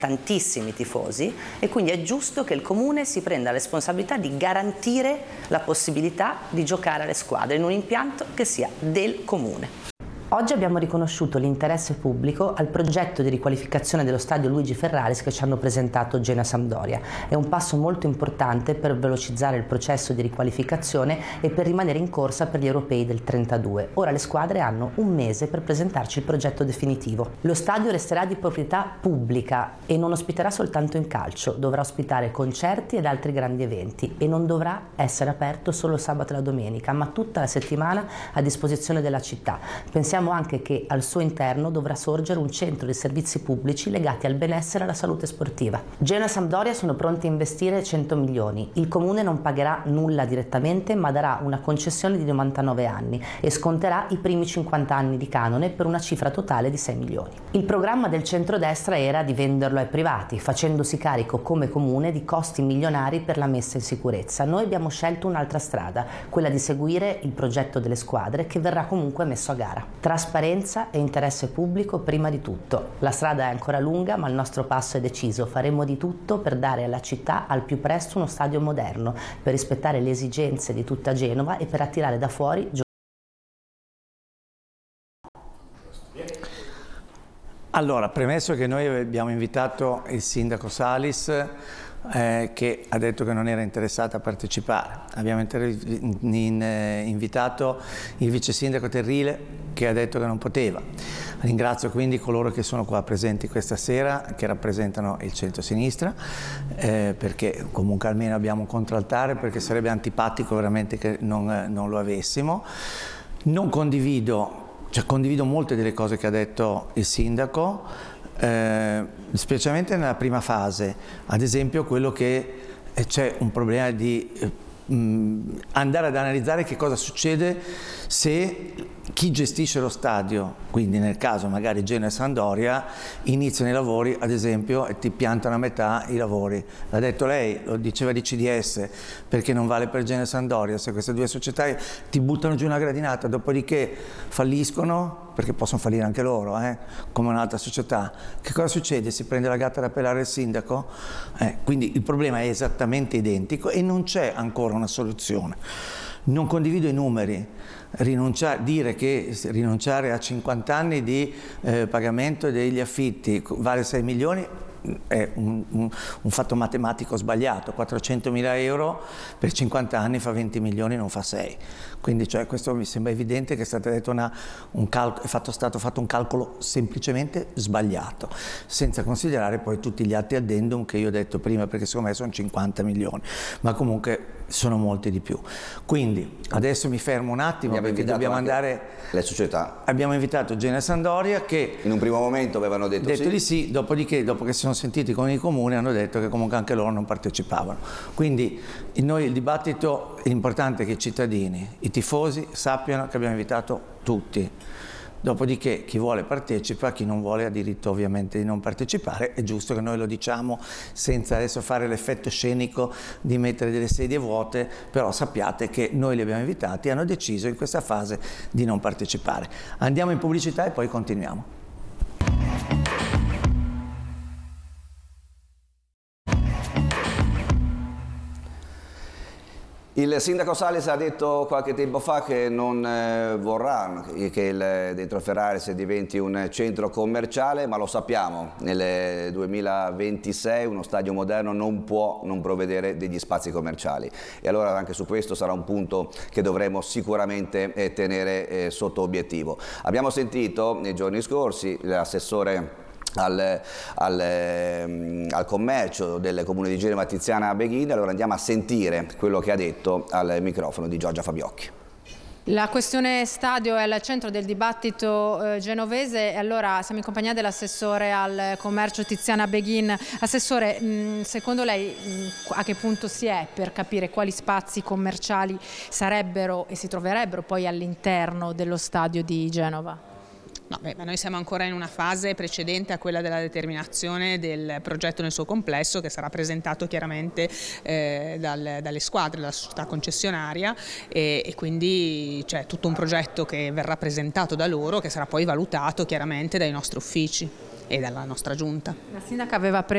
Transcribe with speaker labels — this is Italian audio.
Speaker 1: tantissimi tifosi e quindi è giusto che il Comune si prenda la responsabilità di garantire la possibilità di giocare alle squadre in un impianto che sia del Comune. Oggi abbiamo riconosciuto l'interesse pubblico al progetto di riqualificazione dello stadio Luigi Ferraris che ci hanno presentato Genoa-Sampdoria. È un passo molto importante per velocizzare il processo di riqualificazione e per rimanere in corsa per gli europei del 32. Ora le squadre hanno un mese per presentarci il progetto definitivo. Lo stadio resterà di proprietà pubblica e non ospiterà soltanto il calcio, dovrà ospitare concerti ed altri grandi eventi e non dovrà essere aperto solo sabato e la domenica, ma tutta la settimana a disposizione della città. Pensiamo anche che al suo interno dovrà sorgere un centro di servizi pubblici legati al benessere e alla salute sportiva. Genoa e Sampdoria sono pronti a investire 100 milioni. Il Comune non pagherà nulla direttamente, ma darà una concessione di 99 anni e sconterà i primi 50 anni di canone per una cifra totale di 6 milioni. Il programma del centrodestra era di venderlo ai privati, facendosi carico come Comune di costi milionari per la messa in sicurezza. Noi abbiamo scelto un'altra strada, quella di seguire il progetto delle squadre che verrà comunque messo a gara. Trasparenza e interesse pubblico prima di tutto. La strada è ancora lunga, ma il nostro passo è deciso. Faremo di tutto per dare alla città al più presto uno stadio moderno, per rispettare le esigenze di tutta Genova e per attirare da fuori
Speaker 2: Allora, premesso che noi abbiamo invitato il sindaco Salis, che ha detto che non era interessato a partecipare. Abbiamo invitato il vice sindaco Terrile, che ha detto che non poteva. Ringrazio quindi coloro che sono qua presenti questa sera, che rappresentano il centro-sinistra, perché comunque almeno abbiamo un contraltare, perché sarebbe antipatico veramente che non lo avessimo. Non condivido, condivido molte delle cose che ha detto il sindaco, specialmente nella prima fase, ad esempio quello che c'è un problema di andare ad analizzare che cosa succede se chi gestisce lo stadio, quindi nel caso magari Genoa e Sampdoria, iniziano i lavori, ad esempio, e ti piantano a metà i lavori. L'ha detto lei, lo diceva di CDS, perché non vale per Genoa e Sampdoria, se queste due società ti buttano giù una gradinata, dopodiché falliscono, perché possono fallire anche loro, come un'altra società. Che cosa succede? Si prende la gatta da pelare il sindaco? Quindi il problema è esattamente identico e non c'è ancora una soluzione. Non condivido i numeri, dire che rinunciare a 50 anni di pagamento degli affitti vale 6 milioni è un fatto matematico sbagliato. 400.000 euro per 50 anni fa 20 milioni, non fa 6. Quindi questo mi sembra evidente che è stato detto stato fatto un calcolo semplicemente sbagliato, senza considerare poi tutti gli altri addendum che io ho detto prima, perché secondo me sono 50 milioni, ma comunque sono molti di più. Quindi adesso mi fermo un attimo, perché dobbiamo andare.
Speaker 3: Le società.
Speaker 2: Abbiamo invitato Genoa e Sampdoria, che
Speaker 3: in un primo momento avevano detto sì.
Speaker 2: Di sì, dopodiché, dopo che si sono sentiti con il Comune, hanno detto che comunque anche loro non partecipavano. Quindi il dibattito è importante che i cittadini, i tifosi sappiano che abbiamo invitato tutti. Dopodiché chi vuole partecipa, chi non vuole ha diritto ovviamente di non partecipare. È giusto che noi lo diciamo senza adesso fare l'effetto scenico di mettere delle sedie vuote, però sappiate che noi li abbiamo invitati e hanno deciso in questa fase di non partecipare. Andiamo in pubblicità e poi continuiamo.
Speaker 3: Il sindaco Salis ha detto qualche tempo fa che non vorrà che il dentro Ferraris diventi un centro commerciale, ma lo sappiamo, nel 2026 uno stadio moderno non può non provvedere degli spazi commerciali, e allora anche su questo sarà un punto che dovremo sicuramente tenere sotto obiettivo. Abbiamo sentito nei giorni scorsi l'assessore al commercio del Comune di Genova, Tiziana Beghin. Allora andiamo a sentire quello che ha detto al microfono di Giorgia Fabiocchi.
Speaker 4: La questione stadio è al centro del dibattito genovese, e allora siamo in compagnia dell'assessore al commercio Tiziana Beghin. Assessore, secondo lei a che punto si è per capire quali spazi commerciali sarebbero e si troverebbero poi all'interno dello stadio di Genova?
Speaker 5: No, ma noi siamo ancora in una fase precedente a quella della determinazione del progetto nel suo complesso, che sarà presentato chiaramente dalle squadre, dalla società concessionaria, e quindi c'è tutto un progetto che verrà presentato da loro, che sarà poi valutato chiaramente dai nostri uffici e dalla nostra giunta.
Speaker 4: La sindaca aveva